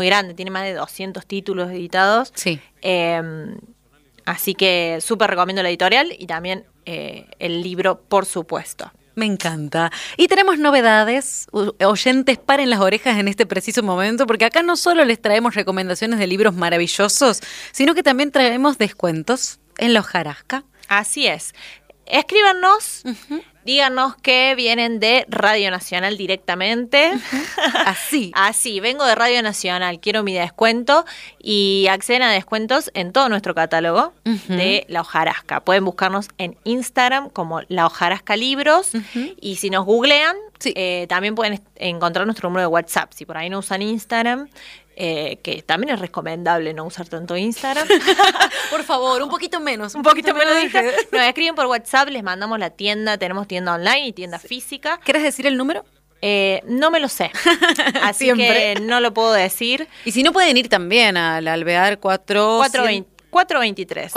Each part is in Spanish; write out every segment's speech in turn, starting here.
muy grande, tiene más de 200 títulos editados. Sí. Así que súper recomiendo la editorial y también el libro, por supuesto. Me encanta. Y tenemos novedades, oyentes, paren las orejas en este preciso momento, porque acá no solo les traemos recomendaciones de libros maravillosos, sino que también traemos descuentos en la hojarasca. Así es. Escríbanos, díganos que vienen de Radio Nacional directamente. Así, vengo de Radio Nacional, quiero mi descuento, y acceden a descuentos en todo nuestro catálogo de La Hojarasca. Pueden buscarnos en Instagram como La Hojarasca Libros, y si nos googlean, también pueden encontrar nuestro número de WhatsApp. Si por ahí no usan Instagram, que también es recomendable no usar tanto Instagram. Por favor, un poquito menos. Un poquito menos de Instagram. Nos escriben por WhatsApp, les mandamos la tienda. Tenemos tienda online y tienda física. ¿Quieres decir el número? No me lo sé. Así que no lo puedo decir. Y si no, pueden ir también al Alvear 423.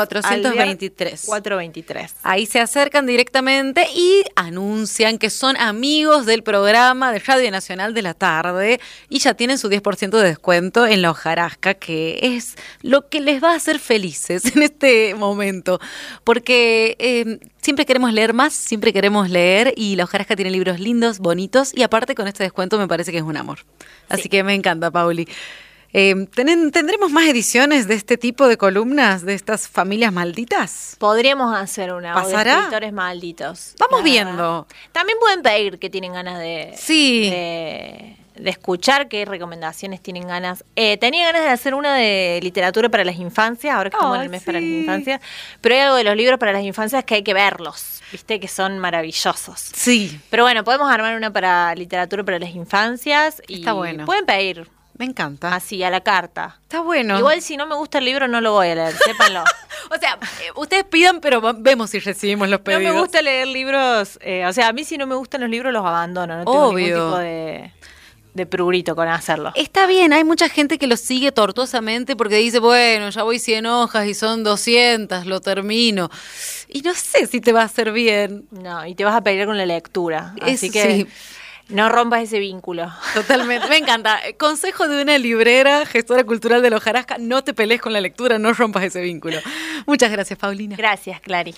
423. Ahí se acercan directamente y anuncian que son amigos del programa de Radio Nacional de la tarde y ya tienen su 10% de descuento en la hojarasca, que es lo que les va a hacer felices en este momento. Porque siempre queremos leer más, siempre queremos leer, y la hojarasca tiene libros lindos, bonitos, y aparte con este descuento me parece que es un amor. Así que me encanta, Pauli. ¿Tendremos más ediciones de este tipo de columnas, de estas familias malditas? Podríamos hacer una. ¿Pasará? O de escritores malditos. Vamos viendo. También pueden pedir que tienen ganas de escuchar, qué recomendaciones tienen ganas. Tenía ganas de hacer una de literatura para las infancias, ahora que estamos en el mes para las infancias, pero hay algo de los libros para las infancias que hay que verlos, viste, que son maravillosos. Sí. Pero bueno, podemos armar una para literatura para las infancias y está bueno. Pueden pedir. Me encanta. Así, a la carta. Está bueno. Igual si no me gusta el libro no lo voy a leer, sépanlo. O sea, ustedes pidan, pero vemos si recibimos los pedidos. No me gusta leer libros, o sea, a mí si no me gustan los libros los abandono, no tengo ningún tipo de prurito con hacerlo. Está bien, hay mucha gente que lo sigue tortuosamente porque dice, bueno, ya voy 100 hojas y son 200, lo termino. Y no sé si te va a hacer bien. No, y te vas a pelear con la lectura, así que... No rompas ese vínculo. Totalmente, me encanta. Consejo de una librera, gestora cultural de la hojarasca: no te pelees con la lectura, no rompas ese vínculo. Muchas gracias, Paulina. Gracias, Clary.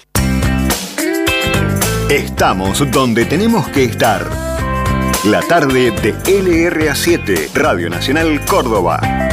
Estamos donde tenemos que estar. La tarde de LRA7, Radio Nacional Córdoba.